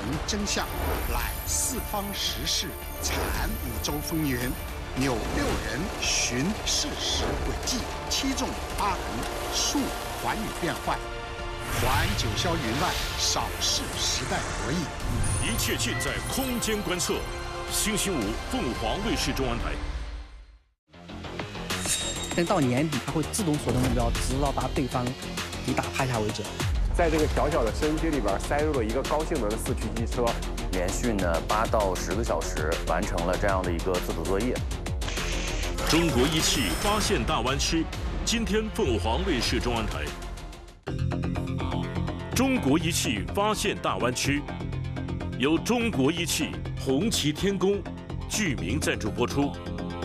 明真相，览四方时事，阐五洲风云，纽六人寻事实轨迹，七纵八横，述寰宇变幻，还九霄云外，扫视时代博弈。 一切尽在空间观测。星期五，凤凰卫视中文台。 但到年底，它会自动锁定目标，直到把对方给打趴下为止。 在这个小小的摄音机里边塞入了一个高性能的4驱机车， 连续8到10个小时完成了这样的一个自主作业。 中国仪器发现大湾区，今天凤凰卫视中文台。中国仪器发现大湾区，由中国仪器、红旗天工、巨明赞助播出。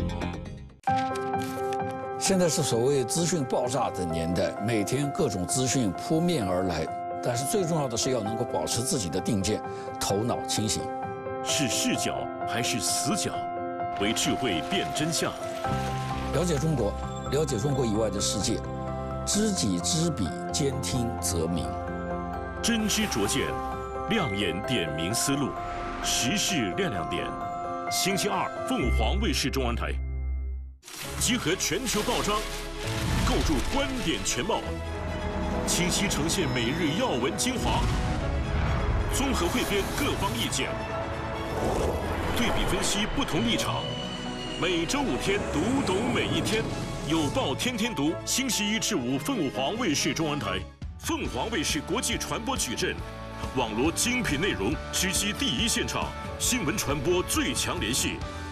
现在是所谓资讯爆炸的年代，每天各种资讯扑面而来，但是最重要的是要能够保持自己的定见，头脑清醒。 是视角还是死角？为智慧辨真相。 了解中国，了解中国以外的世界，知己知彼，兼听则明。 真知灼见，亮眼点明思路，时事亮亮点。星期二，凤凰卫视中文台。集合全球报章，构筑观点全貌，清晰呈现每日要闻精华，综合汇编各方意见，对比分析不同立场。每周5天，读懂每一天。有报天天读，星期1至5，凤凰卫视中文台。凤凰卫视国际传播矩阵，网罗精品内容，直击第一现场，新闻传播最强联系。